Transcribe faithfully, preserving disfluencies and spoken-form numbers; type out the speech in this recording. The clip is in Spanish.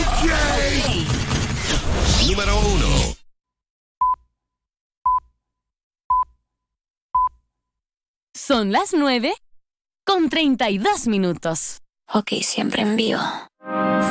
Número uno. Son las nueve con treinta y dos minutos. Ok, siempre en vivo.